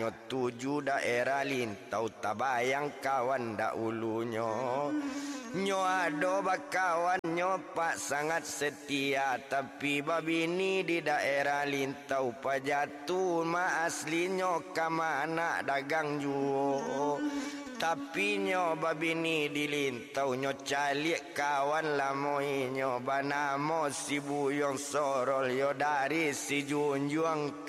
nyo tuju daerah lintau tabayang kawan dahulunya. Nyo ado bakawan nyo pak sangat setia, tapi babini di daerah lintau pajatu ma aslinyo kama anak dagang juo. Tapi nyo babini di lintau nyo calik kawan lamoi nyo banamo si buyong sorol yo dari si junjuang